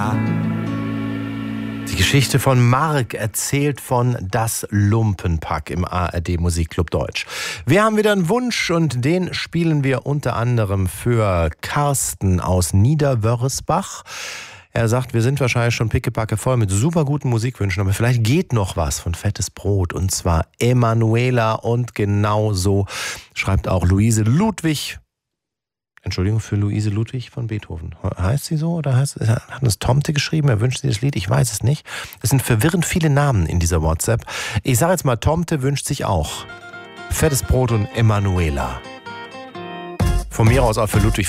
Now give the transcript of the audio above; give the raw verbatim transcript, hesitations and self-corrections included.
H. Die Geschichte von Mark, erzählt von Das Lumpenpack im A R D Musikclub Deutsch. Wir haben wieder einen Wunsch und den spielen wir unter anderem für Carsten aus Niederwörisbach. Er sagt, wir sind wahrscheinlich schon pickepacke voll mit super guten Musikwünschen, aber vielleicht geht noch was von Fettes Brot, und zwar Emanuela, und genauso schreibt auch Luise Ludwig. Entschuldigung, für Luise Ludwig von Beethoven. Heißt sie so oder heißt, hat das Tomte geschrieben? Er wünscht sich das Lied? Ich weiß es nicht. Es sind verwirrend viele Namen in dieser WhatsApp. Ich sage jetzt mal, Tomte wünscht sich auch Fettes Brot und Emanuela. Von mir aus auch für Ludwig